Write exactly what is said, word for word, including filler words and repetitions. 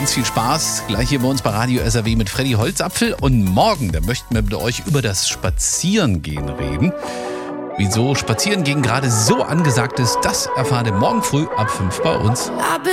ganz viel Spaß. Gleich hier bei uns bei Radio S R W mit Freddy Holzapfel. Und morgen, da möchten wir mit euch über das Spazierengehen reden. Wieso Spazierengehen gerade so angesagt ist, das erfahrt ihr morgen früh ab fünf bei uns.